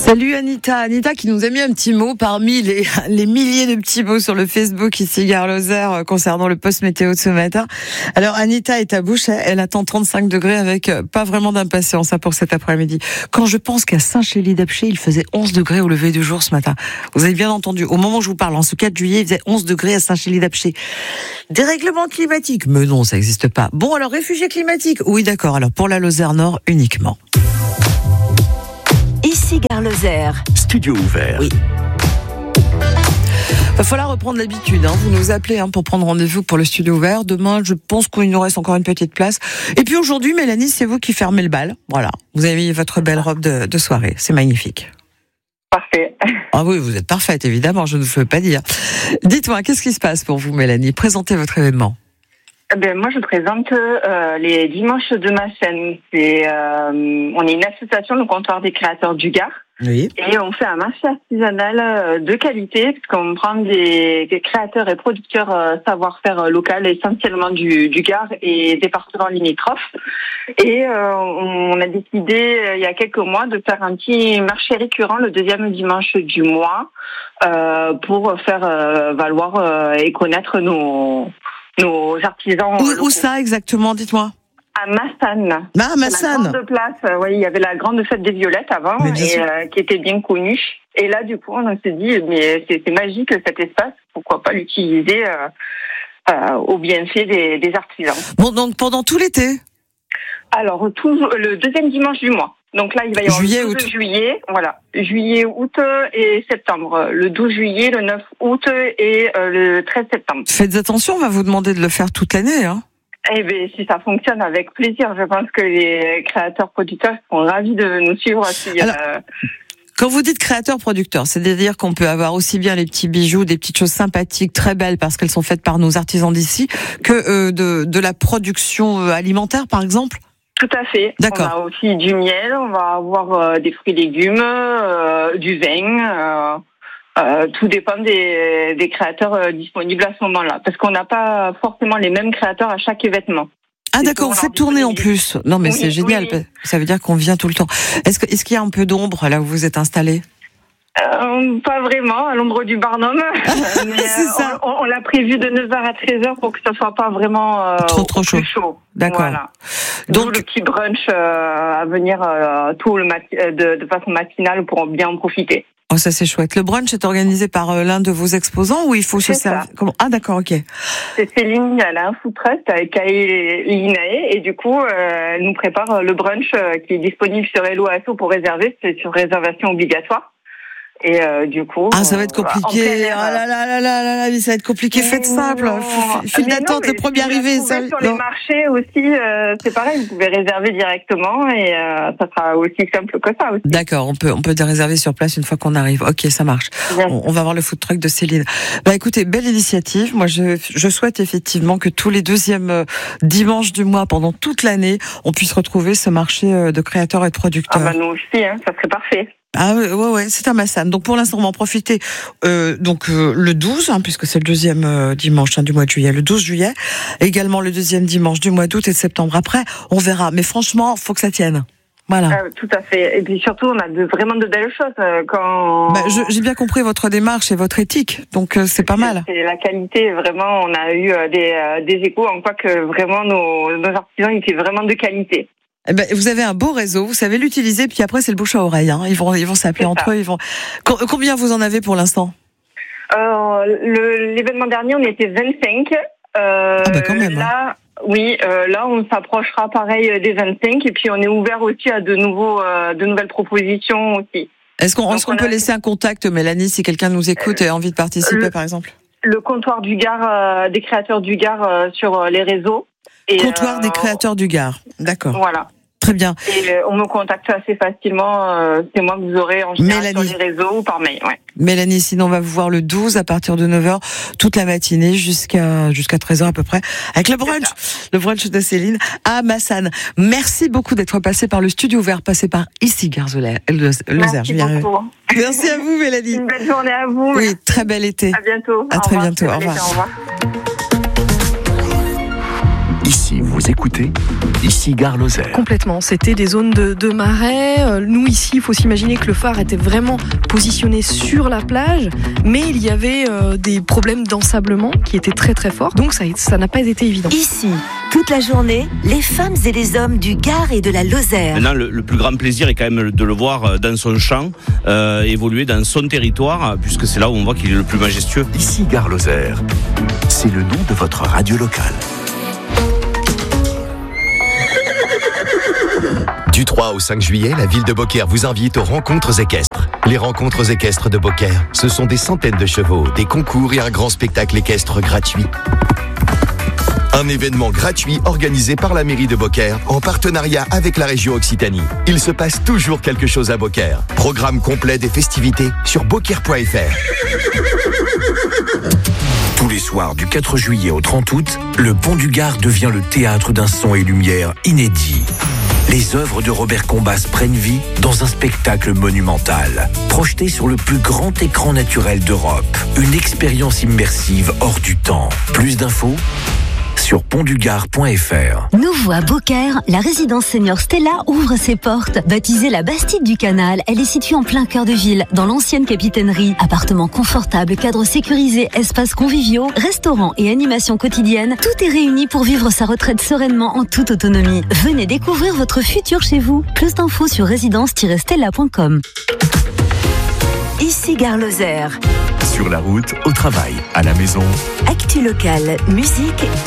Salut Anita qui nous a mis un petit mot parmi les milliers de petits mots sur le Facebook ici Gare Lozère concernant le post météo de ce matin. Alors Anita est à bouche, elle attend 35 degrés avec pas vraiment d'impatience pour cet après-midi. Quand je pense qu'à Saint-Chély-d'Apcher, il faisait 11 degrés au lever du jour ce matin. Vous avez bien entendu, au moment où je vous parle, en ce 4 juillet, il faisait 11 degrés à Saint-Chély-d'Apcher. Dérèglement climatique? Mais non, ça n'existe pas. Bon, alors réfugiés climatiques? Oui, d'accord. Alors pour la Lozère Nord uniquement. Ici Gare Lozère. Studio ouvert. Oui. Va falloir reprendre l'habitude. Vous nous appelez pour prendre rendez-vous pour le studio ouvert. Demain, je pense qu'il nous reste encore une petite place. Et puis aujourd'hui, Mélanie, c'est vous qui fermez le bal. Voilà. Vous avez mis votre belle robe de soirée. C'est magnifique. Parfait. Ah oui, vous êtes parfaite, évidemment. Je ne vous veux pas dire. Dites-moi, qu'est-ce qui se passe pour vous, Mélanie? Présentez votre événement. Moi, je présente les dimanches de ma chaîne. On est une association, le comptoir des créateurs du Gard. Oui. Et on fait un marché artisanal de qualité, puisqu'on prend des créateurs et producteurs savoir-faire local, essentiellement du Gard et départements limitrophes. Et on a décidé, il y a quelques mois, de faire un petit marché récurrent le deuxième dimanche du mois pour faire valoir et connaître nos artisans. Où ça exactement, dites-moi? À Massanes. Ah, Massanes. La grande place, oui, il y avait la grande fête des violettes avant, qui était bien connue. Et là, du coup, on s'est dit, mais c'est magique cet espace, pourquoi pas l'utiliser au bienfait des artisans. Bon, donc pendant tout l'été? Alors, le deuxième dimanche du mois. Donc là, il va y avoir le 12 juillet, voilà, juillet, août et septembre. Le 12 juillet, le 9 août et le 13 septembre. Faites attention, on va vous demander de le faire toute l'année, Eh bien, si ça fonctionne, avec plaisir. Je pense que les créateurs-producteurs seront ravis de nous suivre. Quand vous dites créateur-producteur, c'est-à-dire qu'on peut avoir aussi bien les petits bijoux, des petites choses sympathiques, très belles parce qu'elles sont faites par nos artisans d'ici, que de la production alimentaire, par exemple? Tout à fait. D'accord. On a aussi du miel, on va avoir des fruits et légumes, du vin. Tout dépend des créateurs disponibles à ce moment-là. Parce qu'on n'a pas forcément les mêmes créateurs à chaque événement. Ah d'accord, vous faites tourner en plus. Non mais oui, c'est génial, oui. Ça veut dire qu'on vient tout le temps. Est-ce qu'il y a un peu d'ombre là où vous êtes installé? Pas vraiment, à l'ombre du Barnum. Mais c'est ça. On l'a prévu de 9h à 13h pour que ça soit pas vraiment trop chaud. D'accord. Voilà. Donc le petit brunch à venir de façon matinale pour bien en profiter. Oh, ça c'est chouette. Le brunch est organisé par l'un de vos exposants ou il faut se servir? Ah d'accord, ok. C'est Céline, elle a un food truck avec Kae Linae et du coup elle nous prépare le brunch qui est disponible sur Hello Asso pour réserver, c'est sur réservation obligatoire. Et du coup... Ah, ça va être compliqué. Ah là, mais ça va être compliqué. Faites simple. File d'attente, le premier arrivé. Sur les marchés aussi, c'est pareil. Vous pouvez réserver directement et ça sera aussi simple que ça aussi. D'accord, on peut réserver sur place une fois qu'on arrive. Ok, ça marche. On va voir le food truck de Céline. Écoutez, belle initiative. Moi, je souhaite effectivement que tous les deuxièmes dimanches du mois, pendant toute l'année, on puisse retrouver ce marché de créateurs et de producteurs. Nous aussi, ça serait parfait. Ah ouais, c'est à Massanes. Donc pour l'instant, on va en profiter le 12, puisque c'est le deuxième dimanche du mois de juillet, le 12 juillet. Également le deuxième dimanche du mois d'août et de septembre. Après, on verra. Mais franchement, faut que ça tienne. Voilà. Tout à fait. Et puis surtout, on a vraiment de belles choses quand... j'ai bien compris votre démarche et votre éthique, donc c'est pas mal. C'est la qualité, vraiment. On a eu des échos en quoi que vraiment nos artisans étaient vraiment de qualité. Vous avez un beau réseau, vous savez l'utiliser, puis après c'est le bouche à oreille. Ils vont s'appeler entre eux. Combien vous en avez pour l'instant? L'événement dernier, on était 25. Quand même. Là, là on s'approchera pareil des 25 et puis on est ouvert aussi à de nouvelles propositions aussi. Est-ce qu'on peut laisser un contact, Mélanie, si quelqu'un nous écoute et a envie de participer, par exemple? Le comptoir du Gard, des créateurs du Gard sur les réseaux. Comptoir des créateurs du Gard, d'accord. Voilà. Très bien. Et on me contacte assez facilement. C'est moi que vous aurez en général sur les réseaux ou par mail. Ouais. Mélanie, sinon on va vous voir le 12 à partir de 9h toute la matinée jusqu'à 13h à peu près avec le brunch de Céline à Massanes. Merci beaucoup d'être passé par le studio ouvert, passé par ici Gare Lozère. Merci beaucoup. Merci à vous, Mélanie. Une belle journée à vous. Oui, très bel été. À bientôt. À très bientôt. Au revoir. Au revoir. Ici, vous Vous écoutez ici Gare Lozère. Complètement, c'était des zones de marais. Nous ici, il faut s'imaginer que le phare était vraiment positionné sur la plage, mais il y avait des problèmes d'ensablement qui étaient très très forts, donc ça n'a pas été évident. Ici, toute la journée, les femmes et les hommes du Gard et de la Lozère. Maintenant, le plus grand plaisir est quand même de le voir dans son champ, évoluer dans son territoire, puisque c'est là où on voit qu'il est le plus majestueux. Ici Gare Lozère, c'est le nom de votre radio locale. Du 3 au 5 juillet, la ville de Beaucaire vous invite aux rencontres équestres. Les rencontres équestres de Beaucaire, ce sont des centaines de chevaux, des concours et un grand spectacle équestre gratuit. Un événement gratuit organisé par la mairie de Beaucaire en partenariat avec la région Occitanie. Il se passe toujours quelque chose à Beaucaire. Programme complet des festivités sur beaucaire.fr. Tous les soirs du 4 juillet au 30 août, le Pont du Gard devient le théâtre d'un son et lumière inédit. Les œuvres de Robert Combas prennent vie dans un spectacle monumental, projeté sur le plus grand écran naturel d'Europe. Une expérience immersive hors du temps. Plus d'infos sur pontdugard.fr. Nouveau à Beaucaire, la résidence senior Stella ouvre ses portes. Baptisée la Bastide du Canal, elle est située en plein cœur de ville, dans l'ancienne capitainerie. Appartements confortables, cadres sécurisés, espaces conviviaux, restaurants et animations quotidiennes, tout est réuni pour vivre sa retraite sereinement en toute autonomie. Venez découvrir votre futur chez vous. Plus d'infos sur résidence-stella.com. Ici Gare Lozère. Sur la route, au travail, à la maison. Actu locale, musique